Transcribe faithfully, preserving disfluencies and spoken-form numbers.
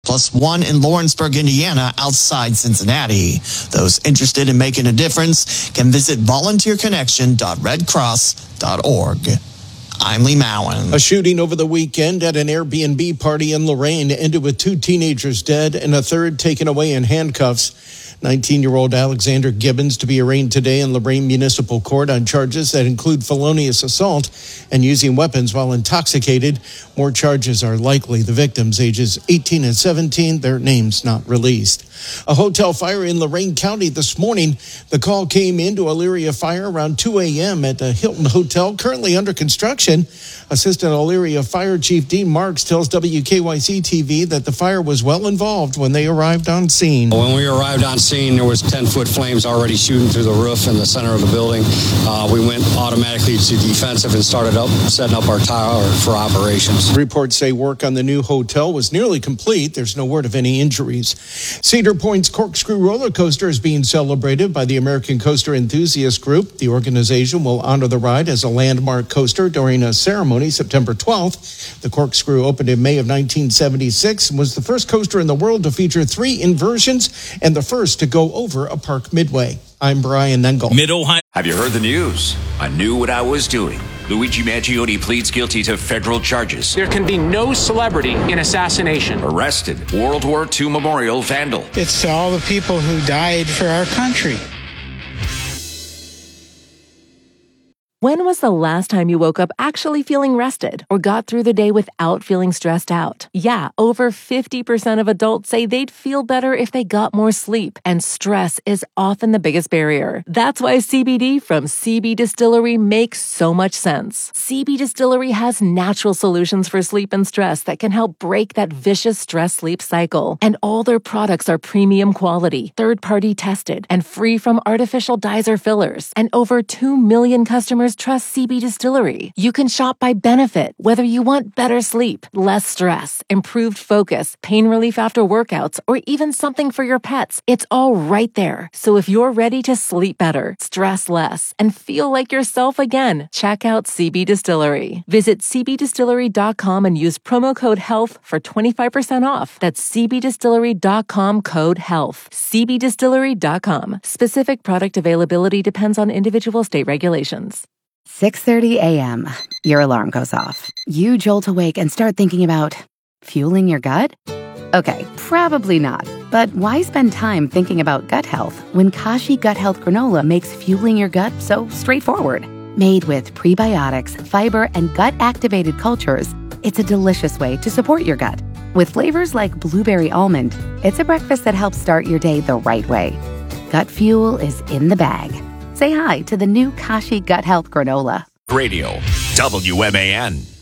plus one in Lawrenceburg, Indiana, outside Cincinnati. Those interested in making a difference can visit volunteer connection dot red cross dot org. I'm Lee Mowen. A shooting over the weekend at an Airbnb party in Lorain ended with two teenagers dead and a third taken away in handcuffs. nineteen-year-old Alexander Gibbons to be arraigned today in Lorain Municipal Court on charges that include felonious assault and using weapons while intoxicated. More charges are likely. The victims, ages eighteen and seventeen, their names not released. A hotel fire in Lorain County this morning. The call came into Elyria Fire around two a.m. at the Hilton Hotel, currently under construction. Assistant Elyria Fire Chief Dean Marks tells W K Y C T V that the fire was well involved when they arrived on scene. When we arrived on scene, there was ten-foot flames already shooting through the roof in the center of the building. Uh, we went automatically to defensive and started up setting up our tower for operations. Reports say work on the new hotel was nearly complete. There's no word of any injuries. Cedar Point's Corkscrew roller coaster is being celebrated by the American Coaster Enthusiast Group. The organization will honor the ride as a landmark coaster during a ceremony September twelfth. The Corkscrew opened in May of nineteen seventy-six and was the first coaster in the world to feature three inversions and the first to go over a park midway. I'm Brian Nengel. Mid-Ohio. Have you heard the news? I knew what I was doing. Luigi Mangione pleads guilty to federal charges. There can be no celebrity in assassination. Arrested. World War Two memorial vandal. It's to all the people who died for our country. When was the last time you woke up actually feeling rested or got through the day without feeling stressed out? Yeah, over fifty percent of adults say they'd feel better if they got more sleep, and stress is often the biggest barrier. That's why C B D from C B Distillery makes so much sense. C B Distillery has natural solutions for sleep and stress that can help break that vicious stress-sleep cycle. And all their products are premium quality, third-party tested, and free from artificial dyes or fillers. And over two million customers trust C B Distillery. You can shop by benefit, whether you want better sleep, less stress, improved focus, pain relief after workouts, or even something for your pets. It's all right there. So if you're ready to sleep better, stress less, and feel like yourself again, check out C B Distillery. Visit c b distillery dot com and use promo code HEALTH for twenty-five percent off. That's c b distillery dot com code HEALTH. c b distillery dot com. Specific product availability depends on individual state regulations. six thirty a.m. Your alarm goes off. You jolt awake and start thinking about fueling your gut? Okay, probably not. But why spend time thinking about gut health when Kashi Gut Health Granola makes fueling your gut so straightforward? Made with prebiotics, fiber, and gut-activated cultures, it's a delicious way to support your gut. With flavors like blueberry almond, it's a breakfast that helps start your day the right way. Gut fuel is in the bag. Say hi to the new Kashi Gut Health Granola. Radio, W M A N.